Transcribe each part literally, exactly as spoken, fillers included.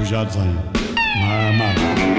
buziadzają. Mama.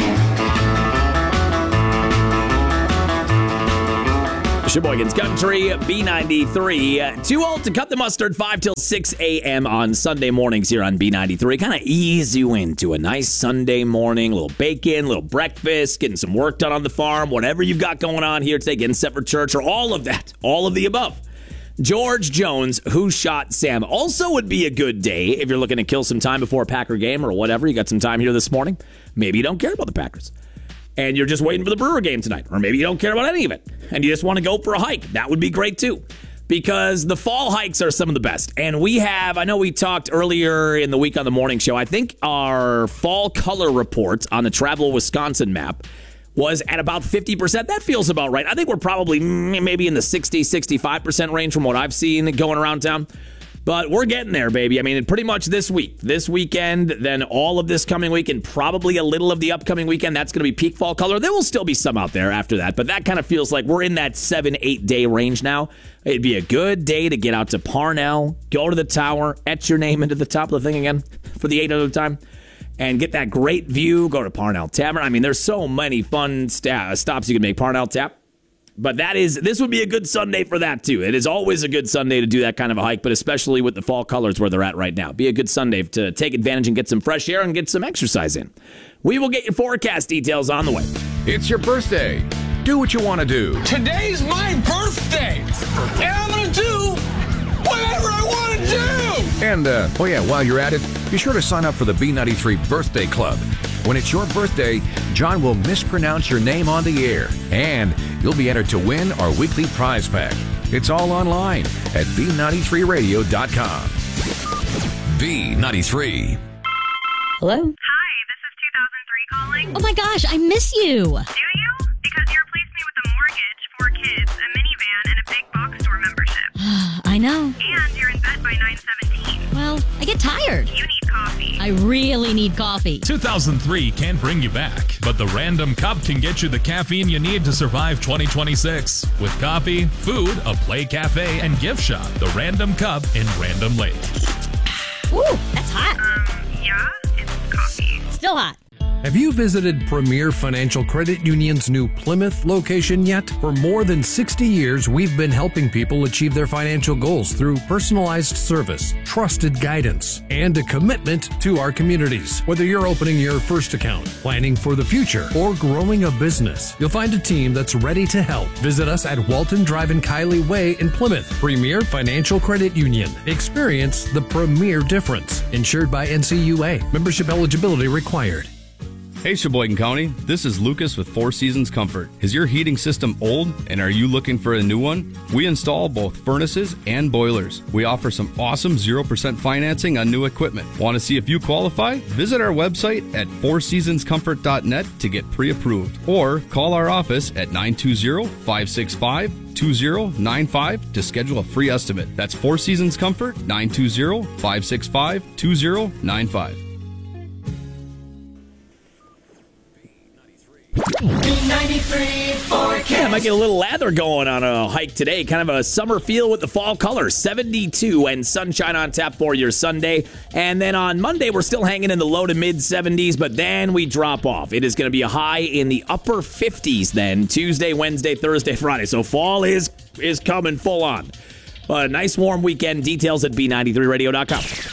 Sheboygan's Country, B ninety-three. Too old to cut the mustard, five till six a.m. on Sunday mornings here on B ninety-three. Kind of ease you into a nice Sunday morning, a little bacon, a little breakfast, getting some work done on the farm, whatever you've got going on here today, getting set for church, or all of that, all of the above. George Jones, Who Shot Sam, also would be a good day if you're looking to kill some time before a Packer game or whatever. You got some time here this morning. Maybe you don't care about the Packers, and you're just waiting for the Brewer game tonight. Or maybe you don't care about any of it, and you just want to go for a hike. That would be great, too, because the fall hikes are some of the best. And we have, I know we talked earlier in the week on the morning show, I think our fall color report on the Travel Wisconsin map was at about fifty percent. That feels about right. I think we're probably maybe in the sixty, sixty-five percent range from what I've seen going around town. But we're getting there, baby. I mean, pretty much this week, this weekend, then all of this coming week, and probably a little of the upcoming weekend, that's going to be peak fall color. There will still be some out there after that, but that kind of feels like we're in that seven, eight day range now. It'd be a good day to get out to Parnell, go to the tower, etch your name into the top of the thing again for the eighth other time, and get that great view. Go to Parnell Tavern. I mean, there's so many fun st- stops you can make. Parnell Tap. But that is, this would be a good Sunday for that, too. It is always a good Sunday to do that kind of a hike, but especially with the fall colors where they're at right now. Be a good Sunday to take advantage and get some fresh air and get some exercise in. We will get your forecast details on the way. It's your birthday. Do what you want to do. Today's my birthday, and I'm going to do whatever I want to do. And, uh, oh yeah, while you're at it, be sure to sign up for the B ninety-three Birthday Club. When it's your birthday, John will mispronounce your name on the air, and you'll be entered to win our weekly prize pack. It's all online at B ninety-three radio dot com. B ninety-three. Hello? Hi, this is two thousand three calling. Oh my gosh, I miss you. Do you? Because you replaced me with a mortgage, four kids, a minivan, and a big box store membership. I know. And you're in bed by nine seventeen. Well, I get tired. You need coffee. I really need coffee. two thousand three can't bring you back, but the Random Cup can get you the caffeine you need to survive twenty twenty-six. With coffee, food, a play cafe, and gift shop, the Random Cup in Random Lake. Ooh, that's hot. Um, yeah, it's coffee. Still hot. Have you visited Premier Financial Credit Union's new Plymouth location yet? For more than sixty years, we've been helping people achieve their financial goals through personalized service, trusted guidance, and a commitment to our communities. Whether you're opening your first account, planning for the future, or growing a business, you'll find a team that's ready to help. Visit us at Walton Drive and Kiley Way in Plymouth. Premier Financial Credit Union. Experience the premier difference. Insured by N C U A. Membership eligibility required. Hey Sheboygan County, this is Lucas with Four Seasons Comfort. Is your heating system old and are you looking for a new one? We install both furnaces and boilers. We offer some awesome zero percent financing on new equipment. Want to see if you qualify? Visit our website at four seasons comfort dot net to get pre-approved or call our office at nine two zero, five six five, two zero nine five to schedule a free estimate. That's Four Seasons Comfort, nine two zero, five six five, two zero nine five. Yeah, might get a little lather going on a hike today. Kind of a summer feel with the fall colors. seventy-two and sunshine on tap for your Sunday. And then on Monday, we're still hanging in the low to mid seventies, but then we drop off. It is going to be a high in the upper fifties then. Tuesday, Wednesday, Thursday, Friday. So fall is is coming full on. A nice warm weekend. Details at B ninety-three radio dot com.